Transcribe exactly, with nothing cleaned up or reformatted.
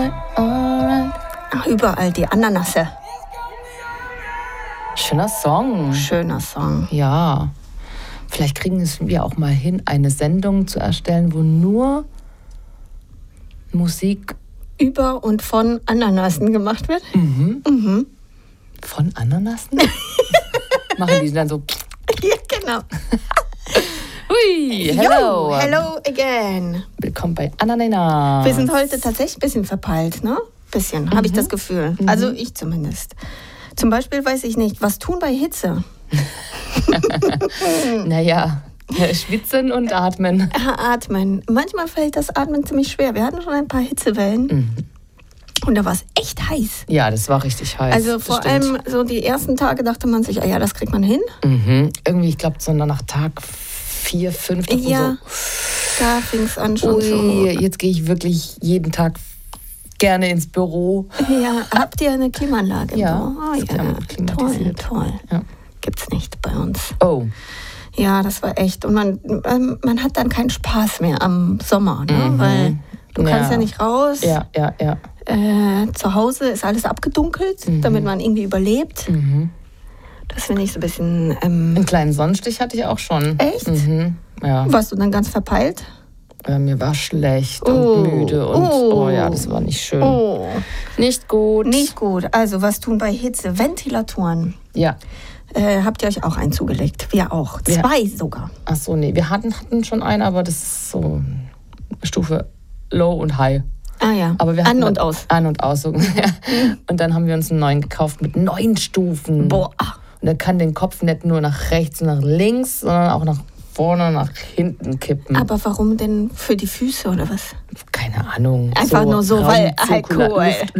alright, alright. Ach, überall die Ananasse. Schöner Song. Schöner Song. Ja. Vielleicht kriegen es wir auch mal hin, eine Sendung zu erstellen, wo nur Musik über und von Ananassen gemacht wird. Mhm. Mhm. Von Ananassen? Machen die dann so... Ja, genau. Hui, hello. Yo, hello again. Willkommen bei Ananina. Wir sind heute tatsächlich ein bisschen verpeilt, ne? Bisschen, mhm. habe ich das Gefühl. Mhm. Also ich zumindest. Zum Beispiel weiß ich nicht, was tun bei Hitze? Naja, schwitzen und atmen. Atmen. Manchmal fällt das Atmen ziemlich schwer. Wir hatten schon ein paar Hitzewellen. Mhm. Und da war es echt heiß. Ja, das war richtig heiß. Also vor allem so die ersten Tage dachte man sich, ah ja, das kriegt man hin. Mhm. Irgendwie, ich glaube, so nach Tag vier, fünf. Ja, so, da fing es an schon ui, so. Jetzt gehe ich wirklich jeden Tag gerne ins Büro. Ja, habt ihr eine Klimaanlage im ja, Büro? Oh, ja, toll, toll. Ja. Gibt's nicht bei uns. Oh. Ja, das war echt. Und man, man hat dann keinen Spaß mehr am Sommer, ne? Mhm. Weil du kannst ja. ja nicht raus. Ja, ja, ja. Äh, zu Hause ist alles abgedunkelt, mhm. damit man irgendwie überlebt. Mhm. Das finde ich so ein bisschen... Ähm Einen kleinen Sonnenstich hatte ich auch schon. Echt? Mhm. Ja. Warst du dann ganz verpeilt? Ja, mir war schlecht oh. und müde und oh. oh ja, das war nicht schön. Oh. Nicht gut. Nicht gut. Also was tun bei Hitze? Ventilatoren. Ja. Äh, habt ihr euch auch einen zugelegt? Wir auch. Ja. Zwei sogar. Ach so, nee. Wir hatten, hatten schon einen, aber das ist so Stufe Low und High. Ah ja, aber wir an und aus. An und aus. So. Und dann haben wir uns einen neuen gekauft mit neun Stufen. Boah. Und er kann den Kopf nicht nur nach rechts und nach links, sondern auch nach vorne und nach hinten kippen. Aber warum denn für die Füße oder was? Keine Ahnung. Einfach so nur so, weil halt cool.